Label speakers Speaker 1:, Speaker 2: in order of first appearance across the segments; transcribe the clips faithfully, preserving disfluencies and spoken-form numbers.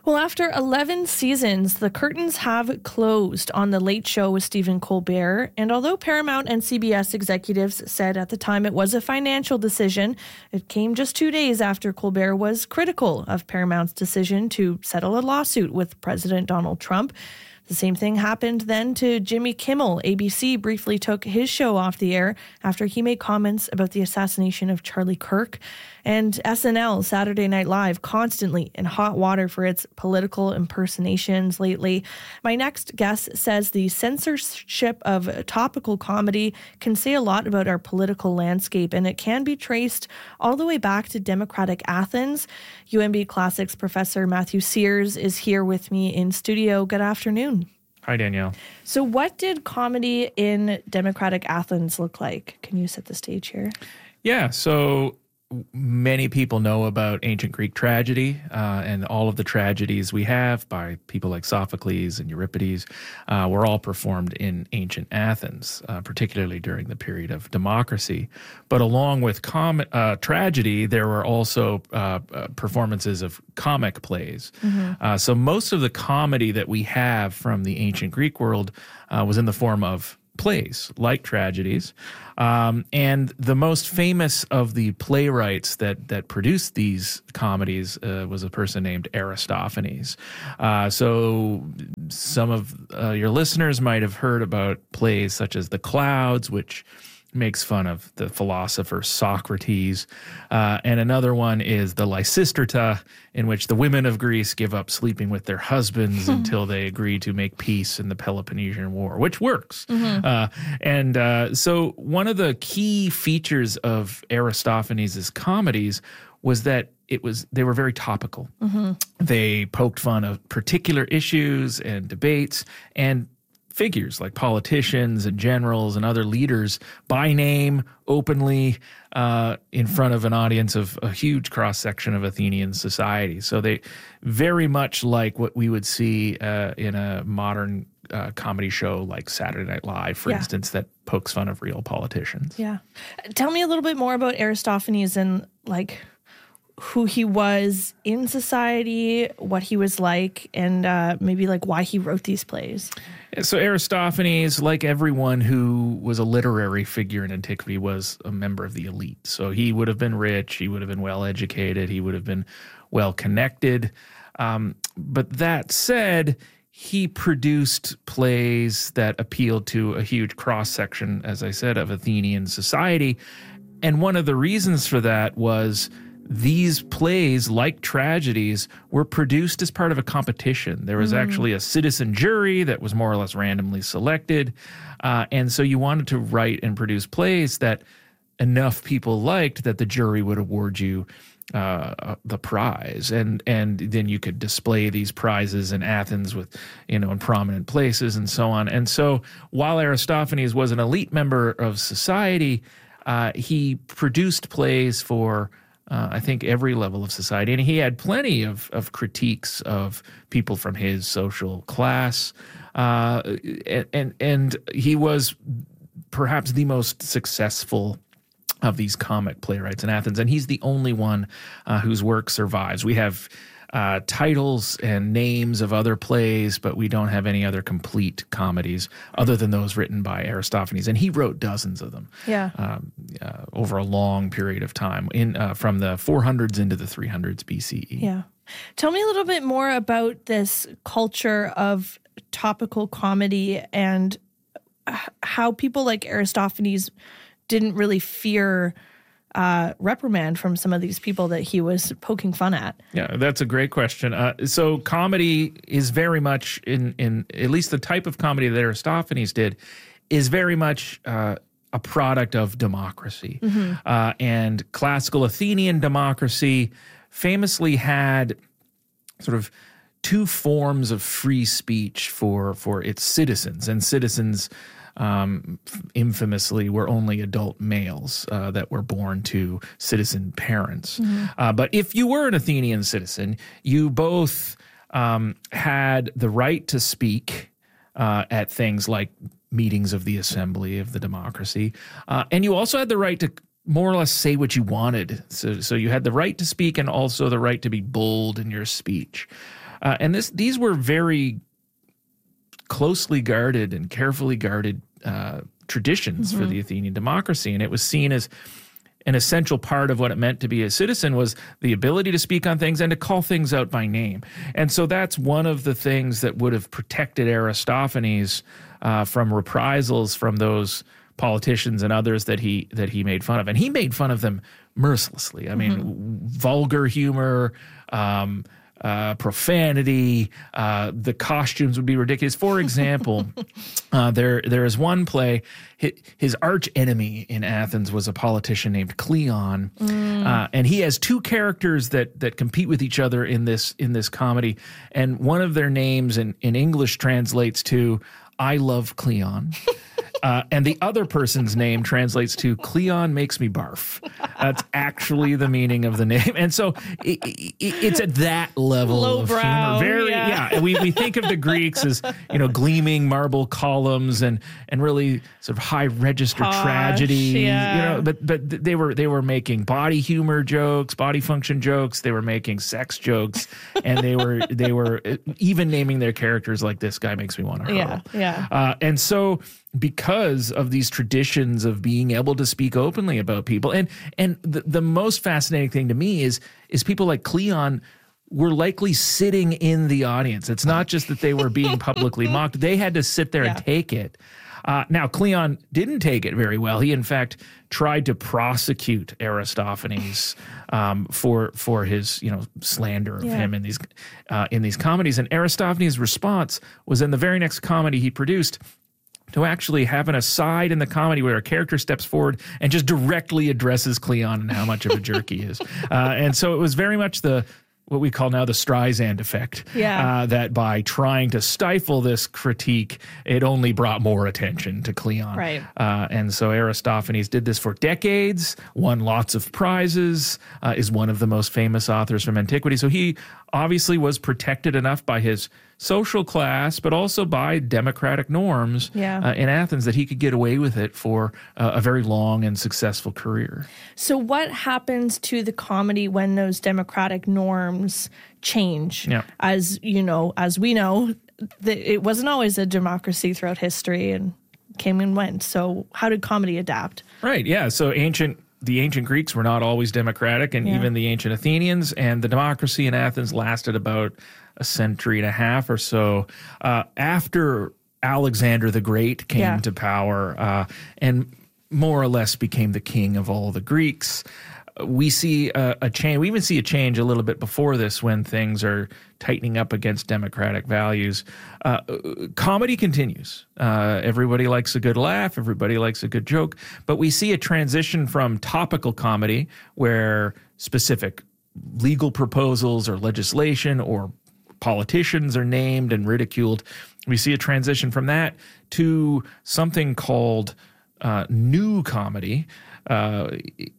Speaker 1: Well, after eleven seasons, the curtains have closed on The Late Show with Stephen Colbert. And although Paramount and C B S executives said at the time it was a financial decision, it came just two days after Colbert was critical of Paramount's decision to settle a lawsuit with President Donald Trump. The same thing happened then to Jimmy Kimmel. A B C briefly took his show off the air after he made comments about the assassination of Charlie Kirk. And S N L, Saturday Night Live, constantly in hot water for its political impersonations lately. My next guest says the censorship of topical comedy can say a lot about our political landscape, and it can be traced all the way back to democratic Athens. U M B Classics professor Matthew Sears is here with me in studio. Good afternoon.
Speaker 2: Hi, Danielle.
Speaker 1: So what did comedy in democratic Athens look like? Can you set the stage here?
Speaker 2: Yeah, so many people know about ancient Greek tragedy uh, and all of the tragedies we have by people like Sophocles and Euripides uh, were all performed in ancient Athens, uh, particularly during the period of democracy. But along with com- uh, tragedy, there were also uh, uh, performances of comic plays. Mm-hmm. Uh, so most of the comedy that we have from the ancient Greek world uh, was in the form of plays, like tragedies. Um, and the most famous of the playwrights that that produced these comedies uh, was a person named Aristophanes. Uh, so some of uh, your listeners might have heard about plays such as The Clouds, which makes fun of the philosopher Socrates. Uh, and another one is the Lysistrata, in which the women of Greece give up sleeping with their husbands until they agree to make peace in the Peloponnesian War, which works. Mm-hmm. Uh, and uh, so one of the key features of Aristophanes' comedies was that it was they were very topical. Mm-hmm. They poked fun of particular issues and debates and figures like politicians and generals and other leaders by name, openly, uh, in front of an audience of a huge cross-section of Athenian society. So they very much like what we would see uh, in a modern uh, comedy show like Saturday Night Live, for yeah. instance, that pokes fun of real politicians.
Speaker 1: Yeah. Tell me a little bit more about Aristophanes and like who he was in society, what he was like, and uh, maybe like why he wrote these plays.
Speaker 2: So Aristophanes, like everyone who was a literary figure in antiquity, was a member of the elite. So he would have been rich, he would have been well-educated, he would have been well-connected. Um, but that said, he produced plays that appealed to a huge cross-section, as I said, of Athenian society. And one of the reasons for that was these plays, like tragedies, were produced as part of a competition. There was mm. actually a citizen jury that was more or less randomly selected. Uh, and so you wanted to write and produce plays that enough people liked that the jury would award you uh, the prize. And and then you could display these prizes in Athens with, you know, in prominent places and so on. And so while Aristophanes was an elite member of society, uh, he produced plays for Uh, I think every level of society. And he had plenty of, of critiques of people from his social class. Uh, and, and and he was perhaps the most successful of these comic playwrights in Athens. And he's the only one uh, whose work survives. We have uh, titles and names of other plays, but we don't have any other complete comedies other than those written by Aristophanes. And he wrote dozens of them
Speaker 1: yeah.
Speaker 2: um, uh, over a long period of time, in uh, from the four hundreds into the three hundreds B C E.
Speaker 1: Yeah. Tell me a little bit more about this culture of topical comedy and how people like Aristophanes didn't really fear Uh, reprimand from some of these people that he was poking fun at?
Speaker 2: Yeah, that's a great question. Uh, so comedy is very much in, in at least the type of comedy that Aristophanes did is very much uh, a product of democracy. Mm-hmm. Uh, and classical Athenian democracy famously had sort of two forms of free speech for, for its citizens, and citizens Um, infamously were only adult males uh, that were born to citizen parents. Mm-hmm. Uh, but if you were an Athenian citizen, you both um, had the right to speak uh, at things like meetings of the assembly of the democracy, uh, and you also had the right to more or less say what you wanted. So, so you had the right to speak and also the right to be bold in your speech. Uh, and this these were very closely guarded and carefully guarded uh, traditions mm-hmm. for the Athenian democracy. And it was seen as an essential part of what it meant to be a citizen was the ability to speak on things and to call things out by name. And so that's one of the things that would have protected Aristophanes uh, from reprisals from those politicians and others that he that he made fun of. And he made fun of them mercilessly. I mean, mm-hmm. vulgar humor, um, uh, profanity, uh, the costumes would be ridiculous. For example, uh, there there is one play, his, his arch enemy in Athens was a politician named Cleon, mm. uh, and he has two characters that that compete with each other in this in this comedy, and one of their names in, in English translates to "I love Cleon." Uh, and the other person's name translates to "Cleon makes me barf." That's actually the meaning of the name. And so it, it, it's at that level
Speaker 1: Low
Speaker 2: of
Speaker 1: brow,
Speaker 2: humor. Very,
Speaker 1: yeah.
Speaker 2: yeah. And we, we think of the Greeks as, you know, gleaming marble columns and and really sort of high register
Speaker 1: Posh,
Speaker 2: tragedy.
Speaker 1: yeah.
Speaker 2: You know, but but they were they were making body humor jokes, body function jokes. They were making sex jokes, and they were they were even naming their characters like "This guy makes me want to hurl."
Speaker 1: Yeah, yeah.
Speaker 2: Uh, and so because of these traditions of being able to speak openly about people. And and the, the most fascinating thing to me is is people like Cleon were likely sitting in the audience. It's not just that they were being publicly mocked. They had to sit there yeah. and take it. Uh, now, Cleon didn't take it very well. He, in fact, tried to prosecute Aristophanes um, for for his, you know, slander of yeah. him in these uh, in these comedies. And Aristophanes' response was in the very next comedy he produced to actually have an aside in the comedy where a character steps forward and just directly addresses Cleon and how much of a jerk he is. Uh, and so it was very much the what we call now the Streisand effect.
Speaker 1: Yeah.
Speaker 2: Uh, that by trying to stifle this critique, it only brought more attention to Cleon.
Speaker 1: Right.
Speaker 2: Uh, and so Aristophanes did this for decades, won lots of prizes, uh, is one of the most famous authors from antiquity. So he obviously was protected enough by his social class, but also by democratic norms
Speaker 1: yeah.
Speaker 2: uh, in Athens that he could get away with it for uh, a very long and successful career.
Speaker 1: So what happens to the comedy when those democratic norms change?
Speaker 2: Yeah.
Speaker 1: As you know, as we know, the, it wasn't always a democracy throughout history and came and went. So how did comedy adapt?
Speaker 2: Right, yeah. So ancient The ancient Greeks were not always democratic, and
Speaker 1: yeah.
Speaker 2: even the ancient Athenians, and the democracy in Athens lasted about a century and a half or so. Uh, after Alexander the Great came
Speaker 1: yeah.
Speaker 2: to power uh, and more or less became the king of all the Greeks, we see a, a change. We even see a change a little bit before this when things are tightening up against democratic values. Uh, comedy continues. Uh, everybody likes a good laugh. Everybody likes a good joke. But we see a transition from topical comedy, where specific legal proposals or legislation or politicians are named and ridiculed. We see a transition from that to something called uh, new comedy, uh,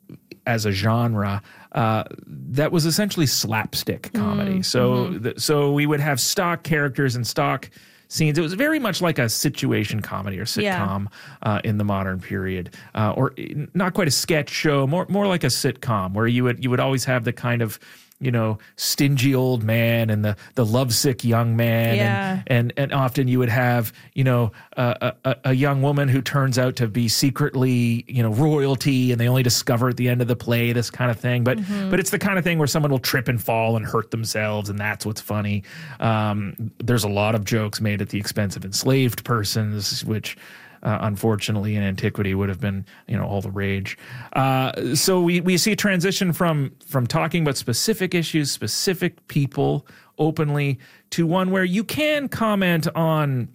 Speaker 2: as a genre, uh, that was essentially slapstick comedy. Mm, so, mm-hmm. th- so we would have stock characters and stock scenes. It was very much like a situation comedy or sitcom yeah. uh, in the modern period, uh, or not quite a sketch show, more more like a sitcom, where you would you would always have the kind of, you know, stingy old man and the the lovesick young man,
Speaker 1: yeah.
Speaker 2: and, and and often you would have, you know, a, a, a young woman who turns out to be secretly, you know, royalty, and they only discover at the end of the play, this kind of thing. But mm-hmm. but it's the kind of thing where someone will trip and fall and hurt themselves, and that's what's funny. Um, there's a lot of jokes made at the expense of enslaved persons, which Uh, unfortunately, in antiquity, would have been, you know, all the rage. Uh, so we, we see a transition from from talking about specific issues, specific people openly, to one where you can comment on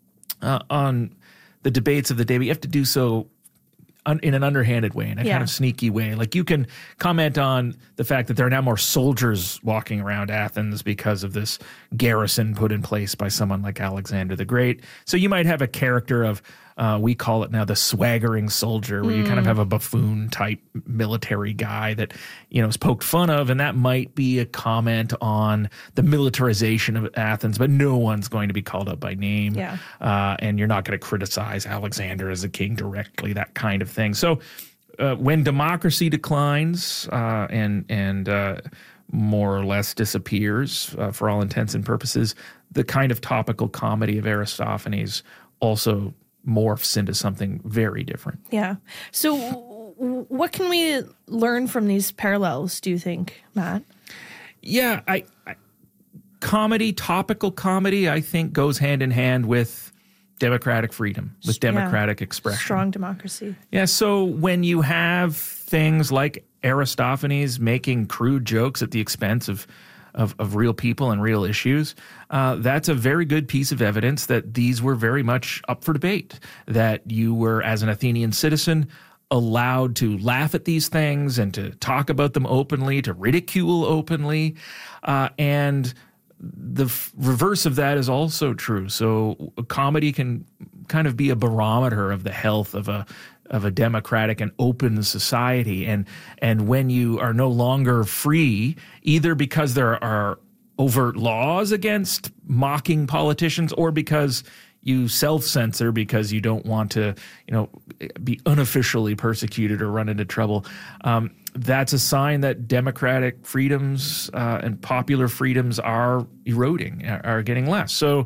Speaker 2: uh, on the debates of the day, but you have to do so un, in an underhanded way, in a
Speaker 1: yeah.
Speaker 2: kind of sneaky way. Like, you can comment on the fact that there are now more soldiers walking around Athens because of this garrison put in place by someone like Alexander the Great. So you might have a character of, Uh, we call it now the swaggering soldier, where mm. you kind of have a buffoon type military guy that, you know, is poked fun of, and that might be a comment on the militarization of Athens, but no one's going to be called out by name.
Speaker 1: Yeah.
Speaker 2: Uh, and you're not going to criticize Alexander as a king directly, that kind of thing. So uh, when democracy declines uh, and and uh, more or less disappears uh, for all intents and purposes, the kind of topical comedy of Aristophanes also morphs into something very different.
Speaker 1: Yeah. So what can we learn from these parallels, do you think, Matt?
Speaker 2: Yeah, I, I comedy, topical comedy, I think goes hand in hand with democratic freedom, with democratic
Speaker 1: yeah.
Speaker 2: expression.
Speaker 1: Strong democracy.
Speaker 2: Yeah, so when you have things like Aristophanes making crude jokes at the expense of of, of real people and real issues, uh, that's a very good piece of evidence that these were very much up for debate, that you were, as an Athenian citizen, allowed to laugh at these things and to talk about them openly, to ridicule openly, uh, and the f- reverse of that is also true. So comedy can kind of be a barometer of the health of a of a democratic and open society. And and when you are no longer free, either because there are overt laws against mocking politicians or because you self-censor because you don't want to, you know, be unofficially persecuted or run into trouble, um, that's a sign that democratic freedoms uh, and popular freedoms are eroding, are getting less. So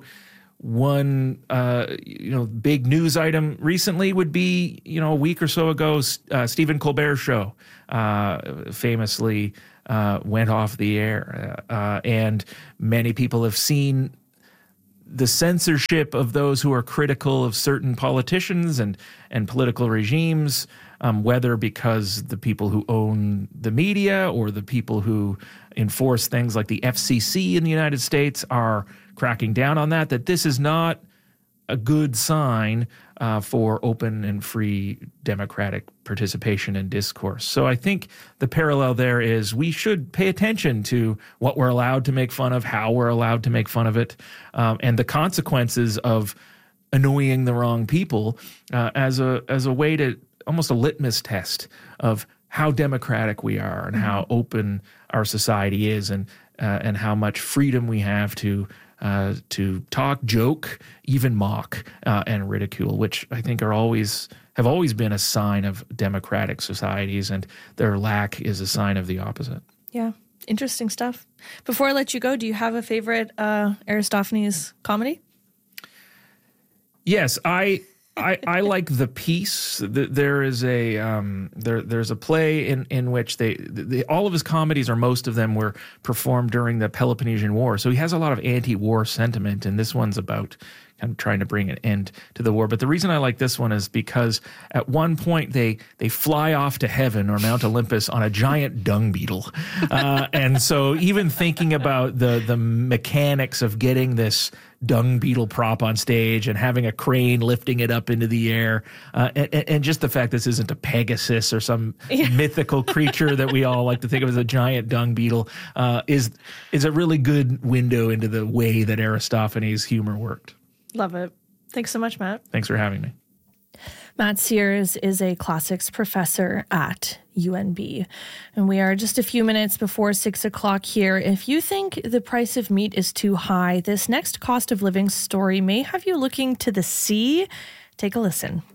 Speaker 2: one, uh, you know, big news item recently would be, you know, a week or so ago, uh, Stephen Colbert's show uh, famously uh, went off the air. Uh, and many people have seen the censorship of those who are critical of certain politicians and, and political regimes, um, whether because the people who own the media or the people who enforce things like the F C C in the United States are cracking down on that, that this is not a good sign uh, for open and free democratic participation and discourse. So I think the parallel there is we should pay attention to what we're allowed to make fun of, how we're allowed to make fun of it, um, and the consequences of annoying the wrong people uh, as a as a way to almost a litmus test of how democratic we are and how open our society is, and uh, and how much freedom we have to uh, to talk, joke, even mock uh, and ridicule, which I think are always have always been a sign of democratic societies, and their lack is a sign of the opposite.
Speaker 1: Yeah, interesting stuff. Before I let you go, do you have a favorite uh, Aristophanes comedy?
Speaker 2: Yes, I. I, I like the piece. There is a um, there there's a play in, in which they, they all of his comedies, or most of them, were performed during the Peloponnesian War. So he has a lot of anti-war sentiment, and this one's about kind of trying to bring an end to the war. But the reason I like this one is because at one point they they fly off to heaven or Mount Olympus on a giant dung beetle, uh, and so even thinking about the the mechanics of getting this dung beetle prop on stage and having a crane lifting it up into the air, uh, and, and just the fact this isn't a Pegasus or some yeah. mythical creature that we all like to think of as a giant dung beetle, uh, is is a really good window into the way that Aristophanes' humor worked.
Speaker 1: Love it. Thanks so much, Matt.
Speaker 2: Thanks for having me.
Speaker 1: Matt Sears is a classics professor at U N B. And we are just a few minutes before six o'clock here. If you think the price of meat is too high, this next cost of living story may have you looking to the sea. Take a listen.